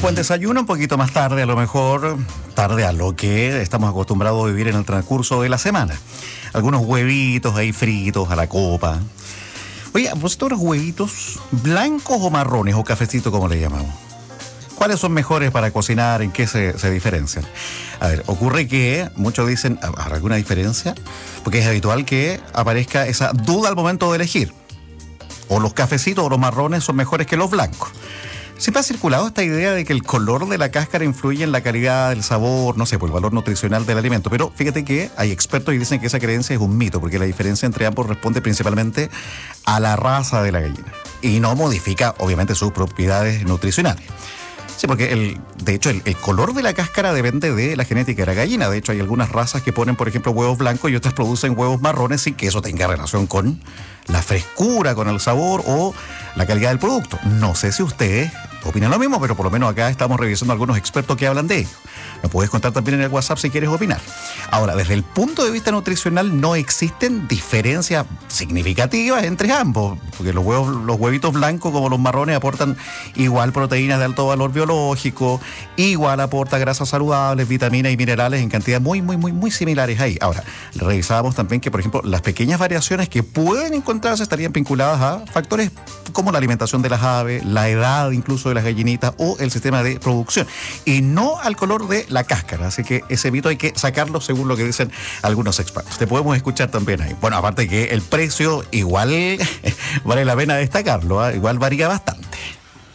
Buen desayuno, un poquito más tarde, a lo mejor, tarde a lo que estamos acostumbrados a vivir en el transcurso de la semana. Algunos huevitos ahí fritos a la copa. Oye, ¿vosotros los huevitos blancos o marrones o cafecito, como le llamamos? ¿Cuáles son mejores para cocinar? ¿En qué se diferencian? A ver, ocurre que muchos dicen, ¿habrá alguna diferencia? Porque es habitual que aparezca esa duda al momento de elegir. O los cafecitos o los marrones son mejores que los blancos. Siempre ha circulado esta idea de que el color de la cáscara influye en la calidad, el sabor, no sé, por el valor nutricional del alimento. Pero fíjate que hay expertos y dicen que esa creencia es un mito, porque la diferencia entre ambos responde principalmente a la raza de la gallina. Y no modifica, obviamente, sus propiedades nutricionales. Sí, porque de hecho el color de la cáscara depende de la genética de la gallina. De hecho, hay algunas razas que ponen, por ejemplo, huevos blancos y otras producen huevos marrones sin que eso tenga relación con la frescura, con el sabor o la calidad del producto. No sé si ustedes opinan lo mismo, pero por lo menos acá estamos revisando algunos expertos que hablan de ello. Me puedes contar también en el WhatsApp si quieres opinar. Ahora, desde el punto de vista nutricional no existen diferencias significativas entre ambos, porque los huevitos blancos como los marrones aportan igual proteínas de alto valor biológico, igual aporta grasas saludables, vitaminas y minerales en cantidades muy similares ahí. Ahora, revisábamos también que, por ejemplo, las pequeñas variaciones que pueden encontrarse estarían vinculadas a factores como la alimentación de las aves, la edad incluso de las gallinitas o el sistema de producción, y no al color de la cáscara. Así que ese mito hay que sacarlo según lo que dicen algunos expertos. Te podemos escuchar también ahí. Bueno, aparte que el precio igual vale la pena destacarlo, ¿eh? Igual varía bastante.